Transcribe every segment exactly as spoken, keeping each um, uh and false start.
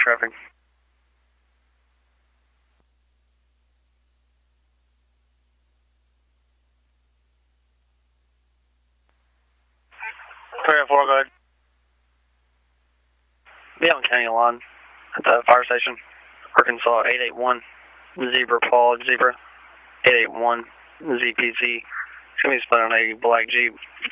traffic. three oh four, go ahead. Be on county line at the fire station, Arkansas eight eight one, Zebra Paul, Zebra, eight eight one, Z P Z. It's going to be split on a black Jeep.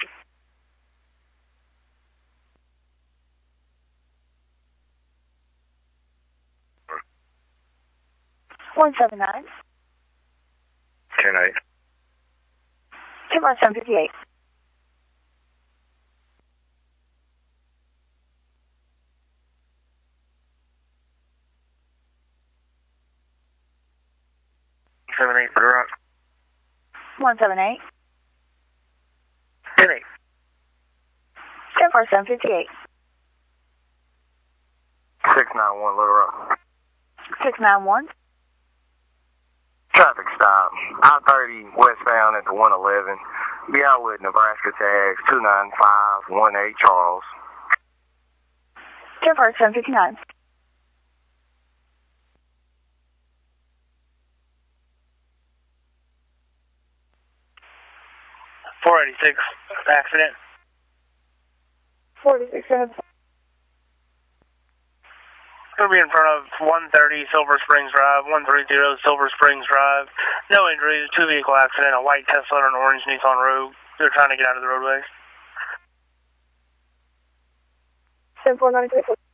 one seven nine. ten eight. two one seven five eight. seven eight for the rock. one seven eight. ten eight. ten four seven five eight. six nine one Little Rock. six nine one. Traffic stop. I thirty westbound at the one eleven. Be out with Nebraska tags two nine five one eight Charles. ten four seven five nine. four eighty-six, accident. forty-six seven. Going to be in front of one thirty Silver Springs Drive, one thirty Silver Springs Drive. No injuries, two vehicle accident, a white Tesla and an orange Nissan Rogue. They're trying to get out of the roadway. seven four nine three four.